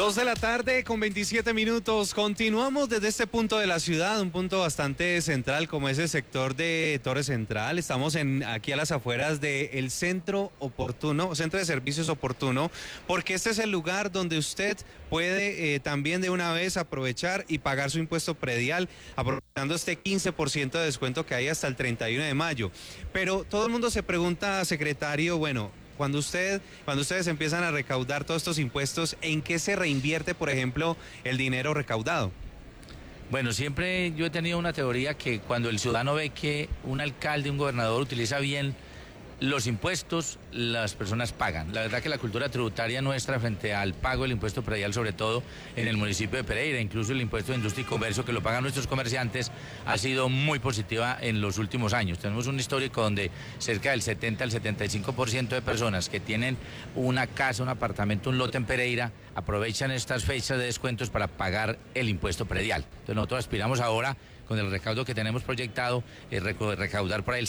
2:27 p.m. Continuamos desde este punto de la ciudad, un punto bastante central como es el sector de Torre Central. Estamos aquí a las afueras del Centro Oportuno, Centro de Servicios Oportuno, porque este es el lugar donde usted puede también de una vez aprovechar y pagar su impuesto predial, aprovechando este 15% de descuento que hay hasta el 31 de mayo. Pero todo el mundo se pregunta, secretario, bueno, cuando ustedes empiezan a recaudar todos estos impuestos, ¿en qué se reinvierte, por ejemplo, el dinero recaudado? Bueno, siempre yo he tenido una teoría que cuando el ciudadano ve que un alcalde, un gobernador utiliza bien los impuestos, las personas pagan. La verdad que la cultura tributaria nuestra frente al pago del impuesto predial, sobre todo en el municipio de Pereira, incluso el impuesto de industria y comercio que lo pagan nuestros comerciantes, ha sido muy positiva en los últimos años. Tenemos un histórico donde cerca del 70 al 75% de personas que tienen una casa, un apartamento, un lote en Pereira, aprovechan estas fechas de descuentos para pagar el impuesto predial. Entonces nosotros aspiramos ahora, con el recaudo que tenemos proyectado, recaudar por ahí el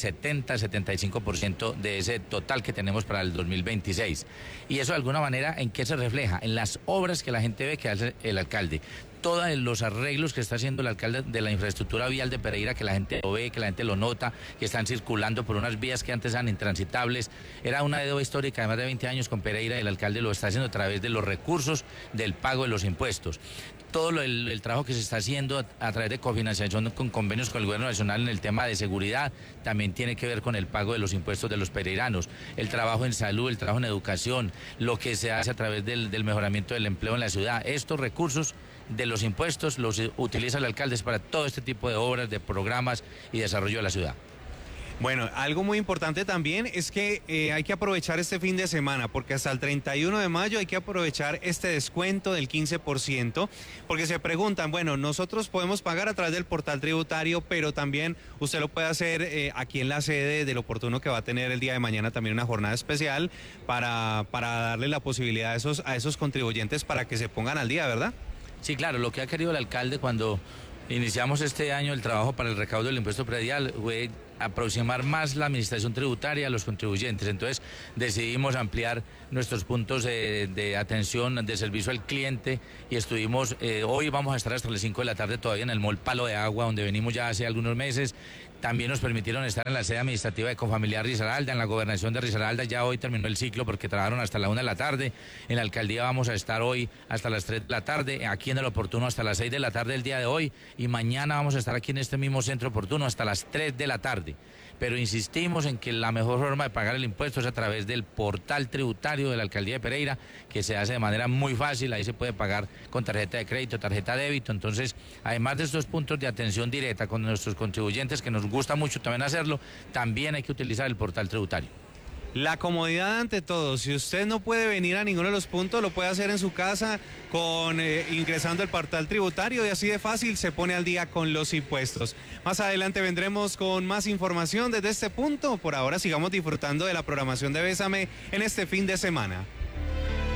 70-75% de ese total que tenemos para el 2026. Y eso de alguna manera, ¿en qué se refleja? En las obras que la gente ve que hace el alcalde. Todos los arreglos que está haciendo el alcalde de la infraestructura vial de Pereira, que la gente lo ve, que la gente lo nota, que están circulando por unas vías que antes eran intransitables. Era una deuda histórica de más de 20 años con Pereira y el alcalde lo está haciendo a través de los recursos del pago de los impuestos. Todo el trabajo que se está haciendo a través de cofinanciación con convenios con el gobierno nacional en el tema de seguridad también tiene que ver con el pago de los impuestos de los pereiranos, el trabajo en salud, el trabajo en educación, lo que se hace a través del mejoramiento del empleo en la ciudad. Estos recursos de los impuestos los utiliza el alcalde para todo este tipo de obras, de programas y desarrollo de la ciudad. Bueno, algo muy importante también es que hay que aprovechar este fin de semana, porque hasta el 31 de mayo hay que aprovechar este descuento del 15%, porque se preguntan, bueno, nosotros podemos pagar a través del portal tributario, pero también usted lo puede hacer aquí en la sede del Oportuno, que va a tener el día de mañana también una jornada especial para darle la posibilidad a esos contribuyentes para que se pongan al día, ¿verdad? Sí, claro, lo que ha querido el alcalde cuando iniciamos este año el trabajo para el recaudo del impuesto predial fue aproximar más la administración tributaria a los contribuyentes. Entonces decidimos ampliar nuestros puntos de atención, de servicio al cliente y estuvimos, hoy vamos a estar hasta las 5 de la tarde todavía en el Mall Palo de Agua, donde venimos ya hace algunos meses. También nos permitieron estar en la sede administrativa de Confamiliar Risaralda, en la gobernación de Risaralda. Ya hoy terminó el ciclo porque trabajaron hasta la 1 de la tarde. En la alcaldía vamos a estar hoy hasta las 3 de la tarde, aquí en el Oportuno hasta las 6 de la tarde el día de hoy. Y mañana vamos a estar aquí en este mismo Centro Oportuno hasta las 3 de la tarde. Pero insistimos en que la mejor forma de pagar el impuesto es a través del portal tributario de la Alcaldía de Pereira, que se hace de manera muy fácil. Ahí se puede pagar con tarjeta de crédito, tarjeta de débito. Entonces, además de estos puntos de atención directa con nuestros contribuyentes, que nos gusta mucho también hacerlo, también hay que utilizar el portal tributario. La comodidad ante todo. Si usted no puede venir a ninguno de los puntos, lo puede hacer en su casa ingresando al portal tributario y así de fácil se pone al día con los impuestos. Más adelante vendremos con más información desde este punto. Por ahora sigamos disfrutando de la programación de Bésame en este fin de semana.